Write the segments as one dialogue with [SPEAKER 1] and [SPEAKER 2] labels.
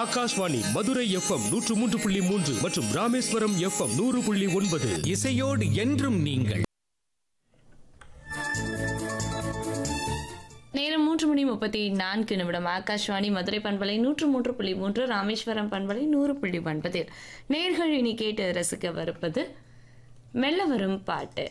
[SPEAKER 1] Akashvani Madurai FM 103.3 மற்றும் Rameswaram FM 100.9.
[SPEAKER 2] இசையோடு என்றும் நீங்கள்.
[SPEAKER 3] நேரம் 3:34 ஆகாஷ்வாணி மதுரை பண்பலை 103.3 ராமேஸ்வரம் பண்பலை 100.9. நேர்கள் இனி கேட்டு ரசிக்கவிருப்பது மெல்ல வரும் பாட்டு.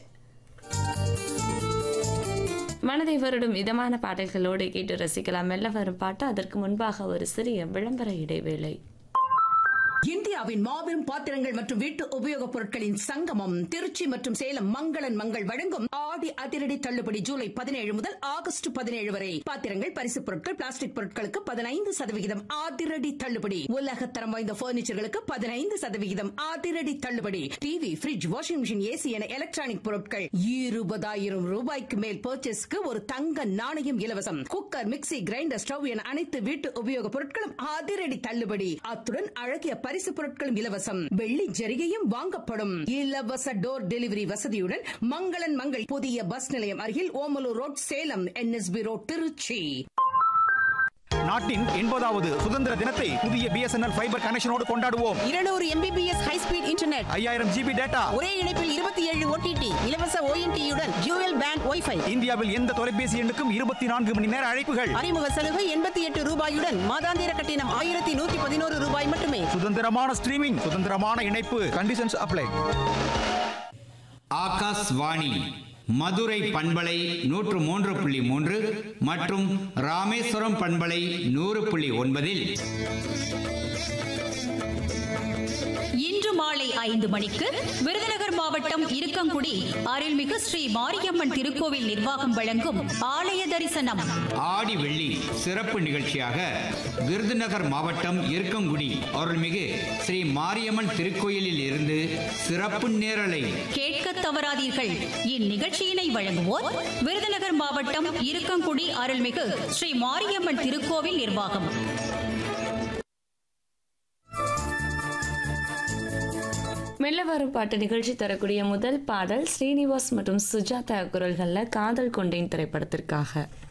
[SPEAKER 3] மனதை வருடும் இதமான பாடல்களோடு கேட்டு ரசிக்கலாம் மெல்ல வரும் பாட்டு. அதற்கு முன்பாக ஒரு சிறிய விளம்பர இடைவேளை.
[SPEAKER 4] இந்தியாவின் மாபெரும் பாத்திரங்கள் மற்றும் வீட்டு உபயோகப் பொருட்களின் சங்கமம் திருச்சி மற்றும் சேலம் மங்களன் மங்கள் வழங்கும் ஆடி அதிரடி தள்ளுபடி ஜூலை 17 முதல் ஆகஸ்ட் 17 வரை. பாத்திரங்கள், பரிசுப் பொருட்கள், பிளாஸ்டிக் பொருட்களுக்கு 15% அதிரடி தள்ளுபடி. உலகத்தரம் வாய்ந்த பர்னிச்சர்களுக்கு 15% அதிரடி தள்ளுபடி. TV, bridge, washing machine, AC என எலக்ட்ரானிக் பொருட்கள் 20,000 ரூபாய்க்கு மேல் பர்ச்சேஸ்க்கு ஒரு தங்க நாணயம் இலவசம். குக்கர், மிக்ஸி, கிரைண்டர், ஸ்டவ் என அனைத்து வீட்டு உபயோகப் பொருட்களும் அதிரடி தள்ளுபடி. அத்துடன் அழகிய பரிசு பொருட்களும் இலவசம். வெள்ளி ஜரிகையும் வாங்கப்படும். இலவச டோர் டெலிவரி வசதியுடன் மங்களன் மங்கள் புதிய பஸ் நிலையம் அருகில் Omalur road, Salem. NSB road, Trichy.
[SPEAKER 5] நாட்டின் 80வது சுதந்திர தினத்தை புதிய BSNL ஃபைபர் கனெக்ஷனோடு கொண்டாடுவோம்.
[SPEAKER 6] 200 MBPS high speed internet,
[SPEAKER 5] 5000 GB data,
[SPEAKER 6] ஒரே இணைப்பில் 27 OTT, இலவச ONT-யுடன் டியூவல் பேண்ட் வைஃபை.
[SPEAKER 5] இந்தியாவில் எந்த தொலைபேசி எண்ணுக்கும் 24 மணி நேர அழைப்புகள்.
[SPEAKER 6] அறிமுக சலுகை 88 ரூபாயுடன் மாதாந்திர கட்டணம் 1111 ரூபாய் மட்டுமே.
[SPEAKER 5] சுதந்திரமான ஸ்ட்ரீமிங், சுதந்திரமான இணைப்பு. Conditions apply.
[SPEAKER 2] ஆகாஷ்வாணி மதுரை பண்பலை 103.3 மற்றும் ராமேஸ்வரம் பண்பலை 100.9.
[SPEAKER 7] இன்று மாலை 5 மணிக்கு விருதுநகர் மாவட்டம் இருக்கங்குடி அருள்மிகு ஸ்ரீ மாரியம்மன் திருக்கோவில் நிர்வாகம் வழங்கும் ஆலய தரிசனம்.
[SPEAKER 2] ஆடி வெள்ளி சிறப்பு நிகழ்ச்சியாக விருதுநகர் மாவட்டம் இருக்கங்குடி அருள்மிகு ஸ்ரீ மாரியம்மன் திருக்கோயிலில் இருந்து சிறப்பு நேரலை
[SPEAKER 7] கேட்க தவறாதீர்கள். இந்நிகழ்ச்சியினை வழங்குவோர் விருதுநகர் மாவட்டம் இருக்கங்குடி அருள்மிகு ஸ்ரீ மாரியம்மன் திருக்கோவில் நிர்வாகம்.
[SPEAKER 3] மெல்ல வரும் பாட்டு நிகழ்ச்சி தரக்கூடிய முதல் பாடல் ஸ்ரீனிவாஸ் மற்றும் சுஜாதா குரல்களில் காதல் கொண்டேன் திரைப்படத்திற்காக.